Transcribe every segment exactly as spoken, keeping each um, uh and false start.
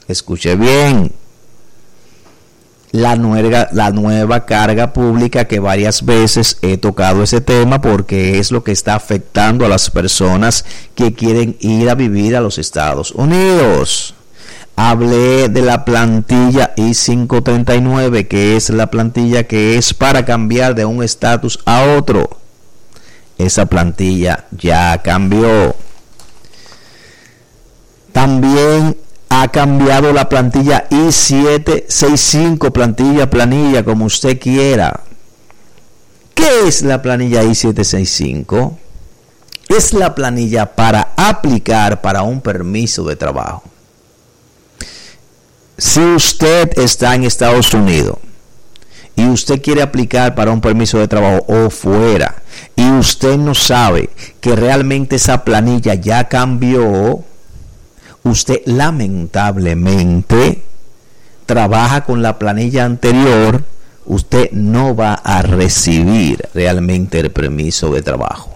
escuche bien, la nueva, la nueva carga pública, que varias veces he tocado ese tema porque es lo que está afectando a las personas que quieren ir a vivir a los Estados Unidos. Hablé de la plantilla I quinientos treinta y nueve, que es la plantilla que es para cambiar de un estatus a otro. Esa plantilla ya cambió. También ha cambiado la plantilla I setecientos sesenta y cinco, plantilla, planilla, como usted quiera. ¿Qué es la planilla I setecientos sesenta y cinco? Es la planilla para aplicar para un permiso de trabajo. Si usted está en Estados Unidos y usted quiere aplicar para un permiso de trabajo o fuera, y usted no sabe que realmente esa planilla ya cambió, usted lamentablemente trabaja con la planilla anterior, usted no va a recibir realmente el permiso de trabajo.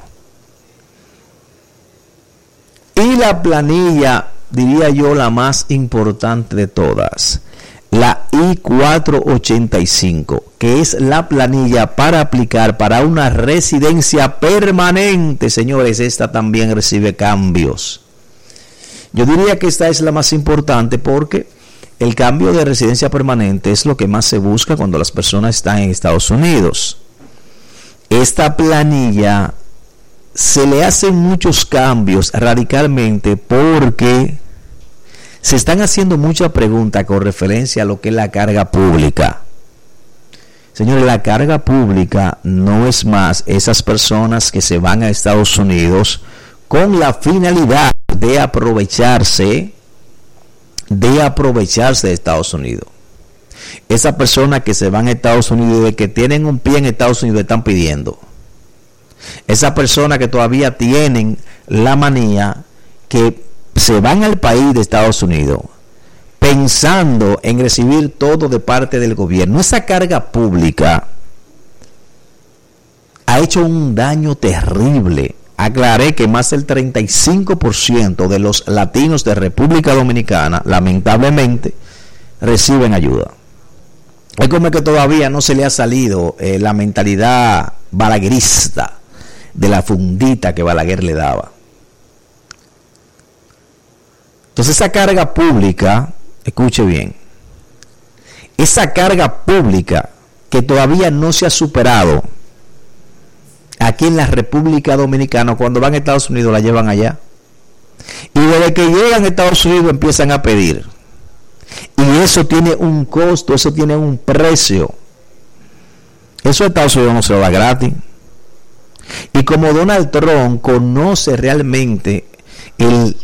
Y la planilla, diría yo, la más importante de todas, la I cuatrocientos ochenta y cinco, que es la planilla para aplicar para una residencia permanente. Señores, esta también recibe cambios. Yo diría que esta es la más importante porque el cambio de residencia permanente es lo que más se busca cuando las personas están en Estados Unidos. Esta planilla se le hacen muchos cambios radicalmente porque se están haciendo muchas preguntas con referencia a lo que es la carga pública. Señores, la carga pública no es más esas personas que se van a Estados Unidos con la finalidad de aprovecharse, de aprovecharse de Estados Unidos. Esas personas que se van a Estados Unidos y de que tienen un pie en Estados Unidos están pidiendo. Esas personas que todavía tienen la manía que se van al país de Estados Unidos pensando en recibir todo de parte del gobierno. Esa carga pública ha hecho un daño terrible. Aclaré que más del treinta y cinco por ciento de los latinos de República Dominicana, lamentablemente, reciben ayuda. Es como que todavía no se le ha salido eh, la mentalidad balaguerista de la fundita que Balaguer le daba. Entonces esa carga pública, escuche bien, esa carga pública que todavía no se ha superado aquí en la República Dominicana, cuando van a Estados Unidos la llevan allá. Y desde que llegan a Estados Unidos empiezan a pedir. Y eso tiene un costo, eso tiene un precio. Eso a Estados Unidos no se lo da gratis. Y como Donald Trump conoce realmente el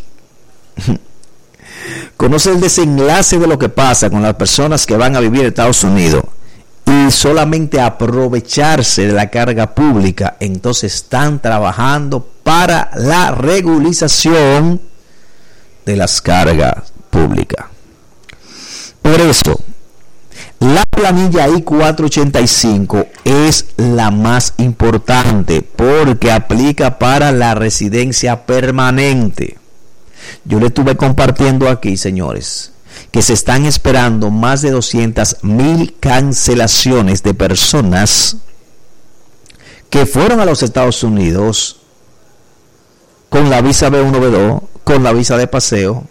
conoce el desenlace de lo que pasa con las personas que van a vivir en Estados Unidos y solamente aprovecharse de la carga pública, entonces están trabajando para la regularización de las cargas públicas. Por eso, la planilla I cuatrocientos ochenta y cinco es la más importante porque aplica para la residencia permanente. Yo le estuve compartiendo aquí, señores, que se están esperando más de doscientas mil cancelaciones de personas que fueron a los Estados Unidos con la visa B uno B dos, con la visa de paseo,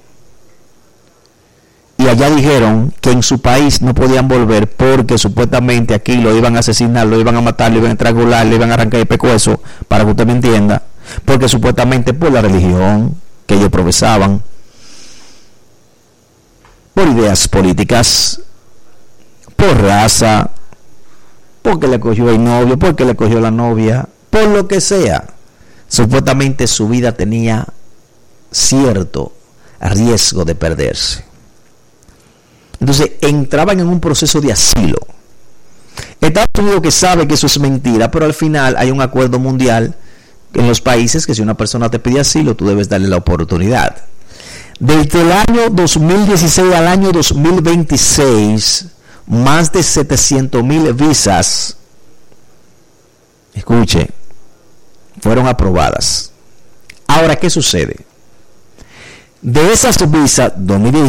y allá dijeron que en su país no podían volver porque supuestamente aquí lo iban a asesinar, lo iban a matar, lo iban a estrangular, le iban a arrancar el pescuezo, para que usted me entienda, porque supuestamente por la religión que ellos profesaban, por ideas políticas, por raza, porque le cogió el novio, porque le cogió la novia, por lo que sea, supuestamente su vida tenía cierto riesgo de perderse. Entonces entraban en un proceso de asilo. Estados Unidos, que sabe que eso es mentira, pero al final hay un acuerdo mundial en los países que si una persona te pide asilo, tú debes darle la oportunidad. Desde el año dos mil dieciséis al año dos mil veintiséis, más de setecientos mil visas, escuche, fueron aprobadas. Ahora, ¿qué sucede? De esas visas, dos mil dieciséis